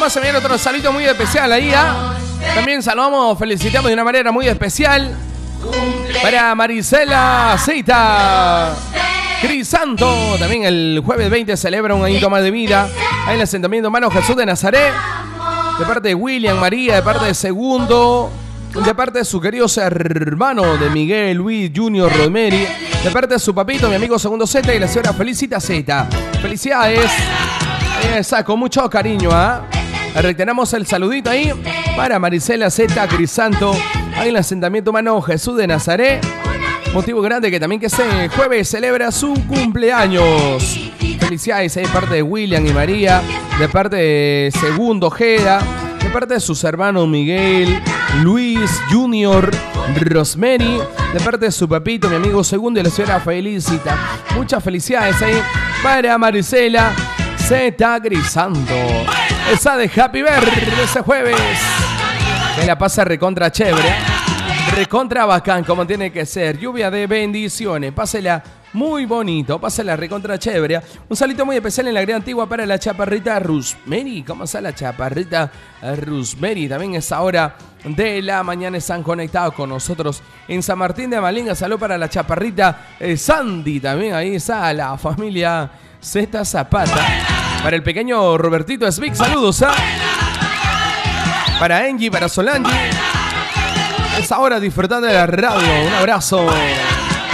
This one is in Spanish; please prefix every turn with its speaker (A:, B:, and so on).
A: Nomás se viene otro saludo muy especial ahí, ¿ah? También saludamos, felicitamos de una manera muy especial para Marisela Zeta Crisanto. También el jueves 20 celebra un añito más de vida ahí en el asentamiento Hermano Jesús de Nazaret. De parte de William, María, de parte de Segundo, de parte de su querido hermano de Miguel, Luis, Junior, Rosemary, de parte de su papito, mi amigo Segundo Z y la señora Felicita Z. Felicidades. Esa, con mucho cariño, ¿ah? Reiteramos el saludito ahí para Marisela Z Crisanto, ahí en el asentamiento Humano Jesús de Nazaret. Motivo grande que también que este jueves celebra su cumpleaños. Felicidades ahí de parte de William y María, de parte de Segundo Ojeda, de parte de sus hermanos Miguel, Luis, Junior, Rosemary, de parte de su papito, mi amigo Segundo y la señora Felicita. Muchas felicidades ahí para Marisela Z Crisanto. Esa de Happy Birthday ese jueves. Que la pasa recontra chévere, recontra bacán, como tiene que ser. Lluvia de bendiciones. Pásela muy bonito, pásela recontra chévere. Un salito muy especial en la Gran Antigua para la chaparrita Rosemary. ¿Cómo está la chaparrita Rosemary? También es hora de la mañana están conectados con nosotros en San Martín de Amalinga. Salud para la chaparrita Sandy. También ahí está la familia Z Zapata. Para el pequeño Robertito Svick, saludos, ¿ah? Para Angie, para Solange. Es ahora disfrutando de la radio. Un abrazo.